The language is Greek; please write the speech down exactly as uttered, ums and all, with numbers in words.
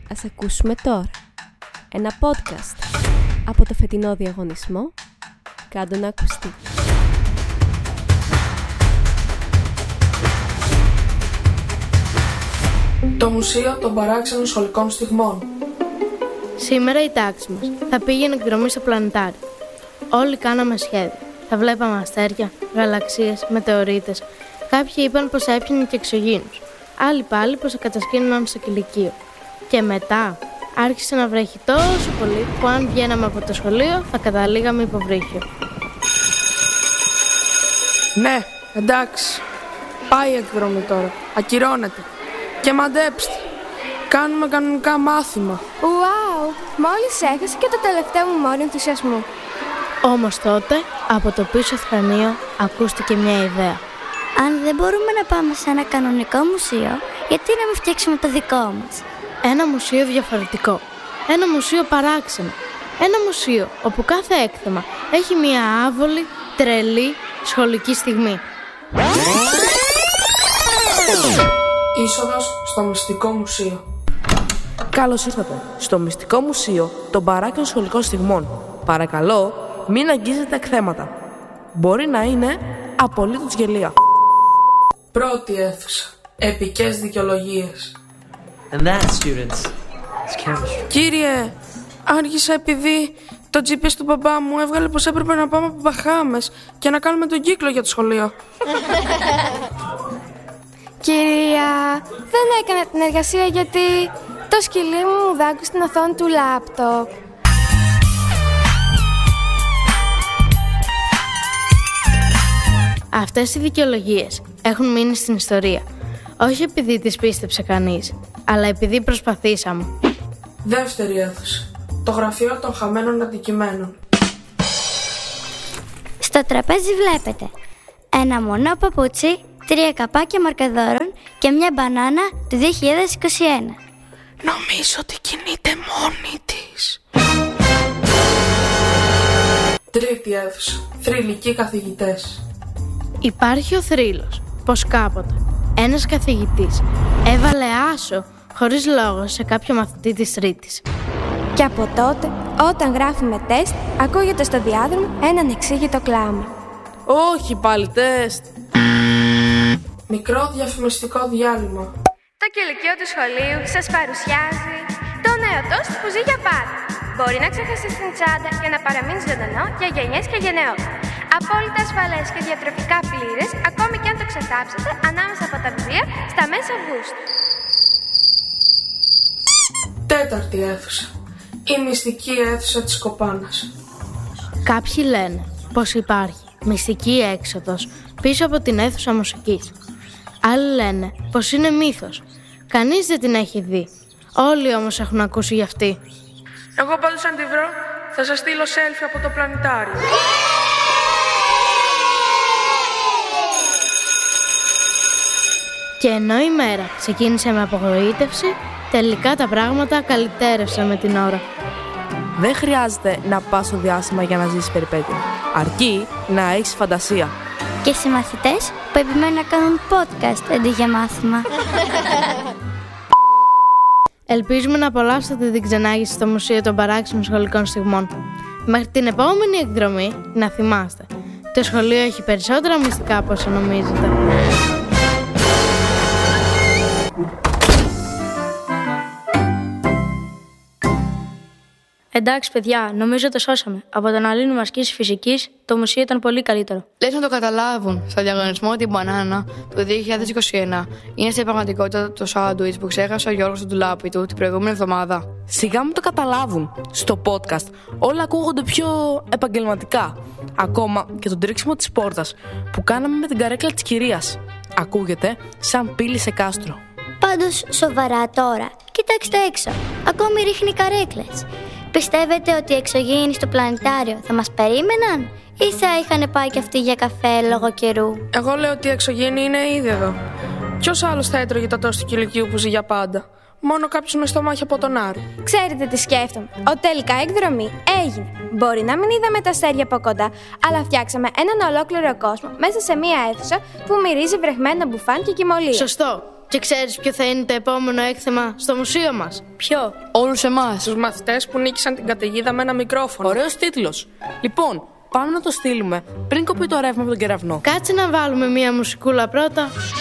Ας ακούσουμε τώρα ένα podcast από το φετινό διαγωνισμό «Κάντο να ακουστεί». Το Μουσείο των Παράξενων Σχολικών Στιγμών. Σήμερα η τάξη μας θα πήγαινε εκδρομή στο πλανητάριο. Όλοι κάναμε σχέδια. Θα βλέπαμε αστέρια, γαλαξίες, μετεωρίτες. Κάποιοι είπαν πως θα έπιανε και εξωγήινους. Άλλοι πάλι πως θα κατασκήνωναν στο κηλικείο. Και μετά άρχισε να βρέχει τόσο πολύ που αν βγαίναμε από το σχολείο θα καταλήγαμε υποβρύχιο. Ναι, εντάξει. Πάει η εκδρομή τώρα. Ακυρώνεται. Και μαντέψτε. Κάνουμε κανονικά μάθημα. Ουάου! Μόλις έχασε και το τελευταίο μου μόρι ενθουσιασμού. Όμως τότε, από το πίσω θρανείο, ακούστηκε μια ιδέα. Αν δεν μπορούμε να πάμε σε ένα κανονικό μουσείο, γιατί να μην φτιάξουμε το δικό μας? Ένα μουσείο διαφορετικό. Ένα μουσείο παράξενο. Ένα μουσείο όπου κάθε έκθεμα έχει μια άβολη, τρελή, σχολική στιγμή. Είσοδος στο Μυστικό Μουσείο. Καλώς ήρθατε στο Μυστικό Μουσείο των Παράξενων Σχολικών Στιγμών. Παρακαλώ, μην αγγίζετε εκθέματα. Μπορεί να είναι απολύτως γελία. Πρώτη αίθουσα. Επικές δικαιολογίες. And that, students, is chemistry. Κύριε, άργησα επειδή το τζι πι ες του μπαμπά μου έβγαλε πως έπρεπε να πάμε από Μπαχάμες και να κάνουμε τον κύκλο για το σχολείο. Κυρία, δεν έκανα την εργασία γιατί το σκυλί μου μου δάγκωσε στην οθόνη του λάπτοπ. Αυτές οι δικαιολογίες έχουν μείνει στην ιστορία. Όχι επειδή τις πίστεψε κανείς, αλλά επειδή προσπαθήσαμε. Δεύτερη αίθουσα. Το γραφείο των χαμένων αντικειμένων. Στο τραπέζι βλέπετε ένα μονό παπούτσι, τρία καπάκια μαρκαδόρων και μια μπανάνα του δύο χιλιάδες είκοσι ένα. Νομίζω ότι κινείται μόνη της. Τρίτη αίθουσα. Θρυλικοί καθηγητές. Υπάρχει ο θρύλος πως κάποτε ένας καθηγητής έβαλε άσο χωρίς λόγο σε κάποιο μαθητή της τρίτης. Και από τότε, όταν γράφουμε τεστ, ακούγεται στο διάδρομο έναν εξήγητο κλάμα. Όχι πάλι τεστ. Μικρό διαφημιστικό διάλειμμα. Το κηλικείο του σχολείου σας παρουσιάζει το νεοτό που ζει για πάντα. Μπορεί να ξεχαστεί στην τσάντα για να παραμείνει ζωντανό για γενιές και γενναιόδωρα. Απόλυτα ασφαλές και διατροφικά πλήρες, ακόμη και αν το ξεθάψετε ανάμεσα από τα βιβλία στα μέσα Αυγούστου. Τέταρτη αίθουσα. Η μυστική αίθουσα της Κοπάνας. Κάποιοι λένε πως υπάρχει μυστική έξοδος πίσω από την αίθουσα μουσικής. Άλλοι λένε πως είναι μύθος. Κανείς δεν την έχει δει. Όλοι όμως έχουν ακούσει γι' αυτή. Εγώ πάντως αν τη βρω θα σας στείλω selfie από το πλανητάριο. Και ενώ η μέρα ξεκίνησε με απογοήτευση, τελικά τα πράγματα καλυτέρευσαν με την ώρα. Δεν χρειάζεται να πας στο διάστημα για να ζήσεις περιπέτεια. Αρκεί να έχεις φαντασία. Και συμμαθητές που επιμένουν να κάνουν podcast αντί για μάθημα. Ελπίζουμε να απολαύσετε την ξενάγηση στο Μουσείο των Παράξενων Σχολικών Στιγμών. Μέχρι την επόμενη εκδρομή, να θυμάστε, το σχολείο έχει περισσότερα μυστικά από όσο νομίζετε. Εντάξει, παιδιά, νομίζω το σώσαμε. Από τον Αλήνου Μασκής Φυσικής, το μουσείο ήταν πολύ καλύτερο. Λες να το καταλάβουν. Στο διαγωνισμό την μπανάνα του δύο χιλιάδες είκοσι ένα είναι στην πραγματικότητα το σάντουιτς που ξέχασε ο Γιώργος στο ντουλάπι του την προηγούμενη εβδομάδα. Σιγά μου το καταλάβουν. Στο podcast όλα ακούγονται πιο επαγγελματικά. Ακόμα και το τρίξιμο της πόρτας που κάναμε με την καρέκλα της κυρίας ακούγεται σαν πύλη σε κάστρο. Πάντως, σοβαρά τώρα, κοιτάξτε έξω. Ακόμη ρίχνει καρέκλες. Πιστεύετε ότι οι εξωγήινοι στο πλανητάριο θα μας περίμεναν ή θα είχαν πάει κι αυτοί για καφέ λόγω καιρού? Εγώ λέω ότι οι εξωγήινοι είναι ήδη εδώ. Ποιος άλλος θα έτρωγε τα τόστ του κηλικείου που ζει για πάντα? Μόνο κάποιος με στομάχι από τον Άρη. Ξέρετε τι σκέφτομαι? Ότι τελικά η εκδρομή έγινε. Μπορεί να μην είδαμε τα αστέρια από κοντά, αλλά φτιάξαμε έναν ολόκληρο κόσμο μέσα σε μία αίθουσα που μυρίζει βρεχμένα μπουφάν και κοιμωλία. Σωστό. Και ξέρεις ποιο θα είναι το επόμενο έκθεμα στο μουσείο μας? Ποιο? Όλους εμάς. Τους μαθητές που νίκησαν την καταιγίδα με ένα μικρόφωνο. Ωραίος τίτλος. Λοιπόν, πάμε να το στείλουμε πριν κοπεί το ρεύμα από τον κεραυνό. Κάτσε να βάλουμε μία μουσικούλα πρώτα.